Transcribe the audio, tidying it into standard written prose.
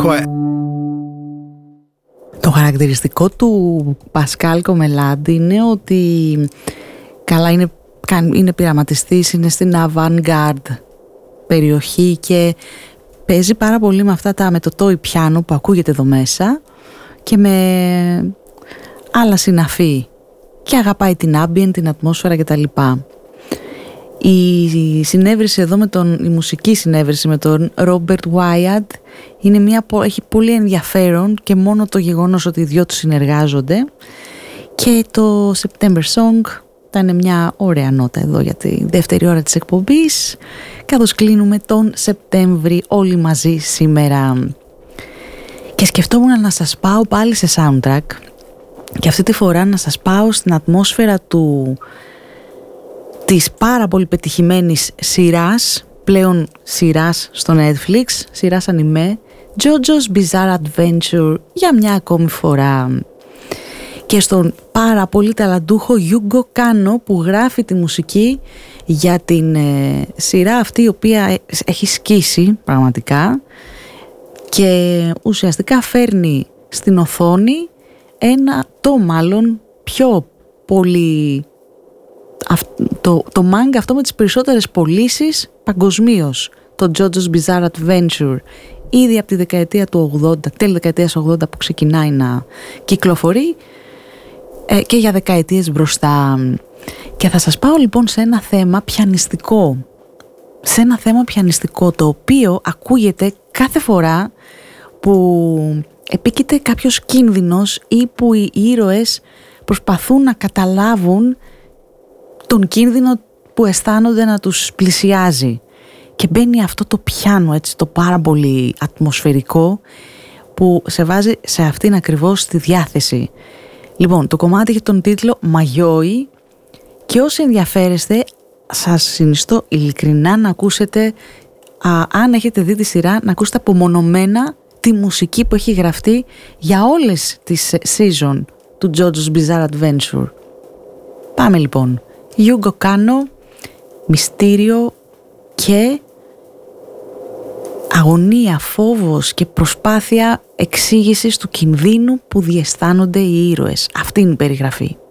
quiet. Το χαρακτηριστικό του Πασκάλ Κομελάντη είναι ότι καλά είναι πειραματιστής, είναι στην avant-garde περιοχή και παίζει πάρα πολύ με το toy πιάνο που ακούγεται εδώ μέσα και με άλλα συναφή και αγαπάει την ambient, την ατμόσφαιρα κτλ. Η συνέβρεση εδώ η μουσική συνέβρεση με τον Ρόμπερτ Βάιαντ έχει πολύ ενδιαφέρον και μόνο το γεγονός ότι οι δυο τους συνεργάζονται, και το September Song ήταν μια ωραία νότα εδώ για τη δεύτερη ώρα της εκπομπής, καθώς κλείνουμε τον Σεπτέμβρη όλοι μαζί σήμερα. Και σκεφτόμουν να σας πάω πάλι σε soundtrack και αυτή τη φορά να σας πάω στην ατμόσφαιρα της πάρα πολύ πετυχημένης σειράς, πλέον σειράς στο Netflix, σειράς ανιμέ, JoJo's Bizarre Adventure, για μια ακόμη φορά. Και στον πάρα πολύ ταλαντούχο Yugo Kanno που γράφει τη μουσική για την σειρά αυτή, η οποία έχει σκίσει πραγματικά και ουσιαστικά φέρνει στην οθόνη μάλλον πιο πολύ το μάγκα αυτό με τις περισσότερες πωλήσεις παγκοσμίως, το JoJo's Bizarre Adventure, ήδη από τη δεκαετία του 80, τέλη δεκαετίας 80 που ξεκινάει να κυκλοφορεί και για δεκαετίες μπροστά. Και θα σας πάω λοιπόν σε ένα θέμα πιανιστικό, το οποίο ακούγεται κάθε φορά που επίκειται κάποιος κίνδυνος ή που οι ήρωες προσπαθούν να καταλάβουν τον κίνδυνο που αισθάνονται να τους πλησιάζει, και μπαίνει αυτό το πιάνο, έτσι, το πάρα πολύ ατμοσφαιρικό, που σε βάζει σε αυτήν ακριβώς τη διάθεση. Λοιπόν, το κομμάτι έχει τον τίτλο Μαγιόι, και όσοι ενδιαφέρεστε σας συνιστώ ειλικρινά να ακούσετε, αν έχετε δει τη σειρά, να ακούσετε απομονωμένα τη μουσική που έχει γραφτεί για όλες τις season του JoJo's Bizarre Adventure. Πάμε λοιπόν. Yugo Kanno, μυστήριο και αγωνία, φόβος και προσπάθεια εξήγησης του κινδύνου που διαισθάνονται οι ήρωες. Αυτή είναι η περιγραφή.